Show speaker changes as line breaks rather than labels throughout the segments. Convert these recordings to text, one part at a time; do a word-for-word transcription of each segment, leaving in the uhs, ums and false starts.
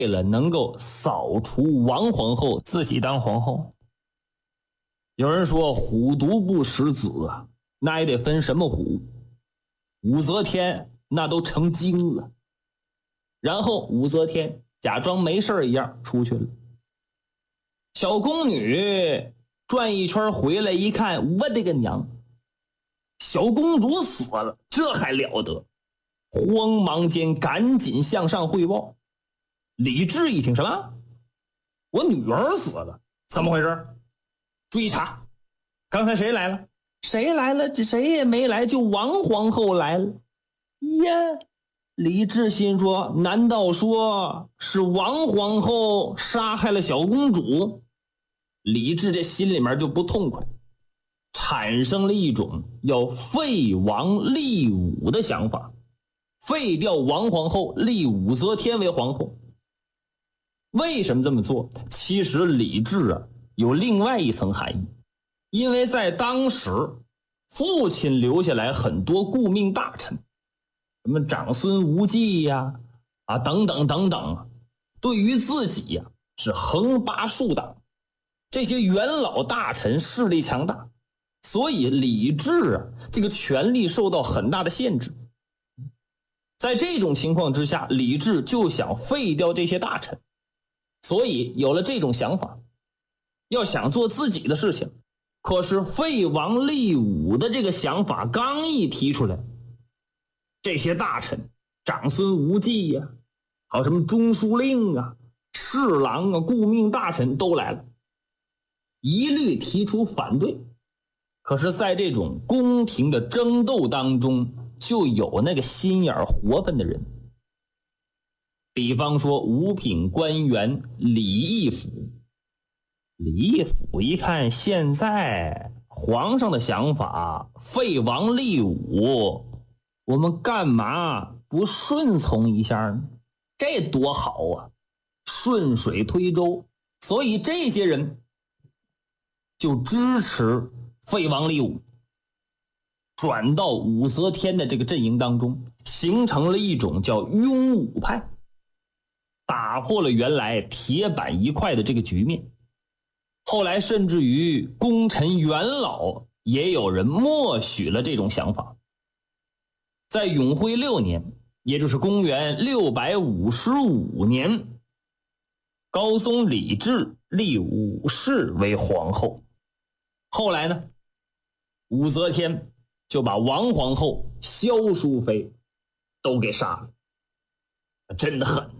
为了能够扫除王皇后，自己当皇后。有人说虎毒不食子啊，那也得分什么虎。武则天那都成精了，然后武则天假装没事一样出去了。小宫女转一圈回来一看，我的个娘，小公主死了，这还了得！慌忙间赶紧向上汇报。李治一听，什么？我女儿死了，怎么回事？追查，刚才谁来了？谁来了？这谁也没来，就王皇后来了。呀，李治心说，难道说是王皇后杀害了小公主？李治这心里面就不痛快，产生了一种要废王立武的想法，废掉王皇后，立武则天为皇后。为什么这么做？其实李治啊有另外一层含义，因为在当时父亲留下来很多顾命大臣，什么长孙无忌呀、啊，啊等等等等，对于自己呀、啊、是横拔竖挡。这些元老大臣势力强大，所以李治啊这个权力受到很大的限制。在这种情况之下，李治就想废掉这些大臣，所以有了这种想法，要想做自己的事情。可是废王立武的这个想法刚一提出来，这些大臣长孙无忌呀、啊，还有什么中书令啊、侍郎啊、顾命大臣都来了，一律提出反对。可是在这种宫廷的争斗当中，就有那个心眼活泛的人。比方说五品官员李义府。李义府一看现在皇上的想法废王立武，我们干嘛不顺从一下呢？这多好啊，顺水推舟。所以这些人就支持废王立武，转到武则天的这个阵营当中，形成了一种叫拥武派，打破了原来铁板一块的这个局面。后来甚至于功臣元老也有人默许了这种想法。在永徽六年，也就是公元六百五十五年，高宗李治立武氏为皇后。后来呢，武则天就把王皇后、萧淑妃都给杀了，真的狠。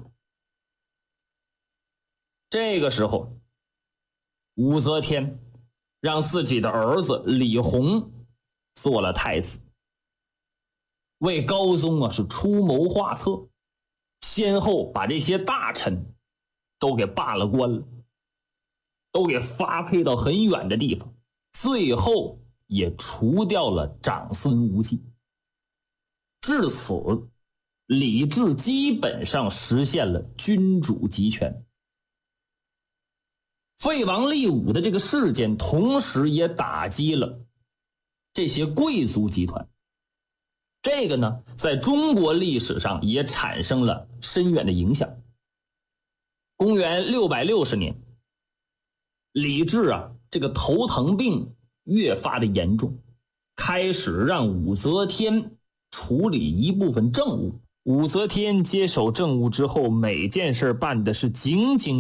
这个时候武则天让自己的儿子李弘做了太子，为高宗啊是出谋划策，先后把这些大臣都给罢了官了，都给发配到很远的地方，最后也除掉了长孙无忌。至此，李治基本上实现了君主集权。废王立武的这个事件，同时也打击了这些贵族集团。这个呢，在中国历史上也产生了深远的影响。公元六百六十年，李治啊，这个头疼病越发的严重，开始让武则天处理一部分政务。武则天接手政务之后，每件事办的是井井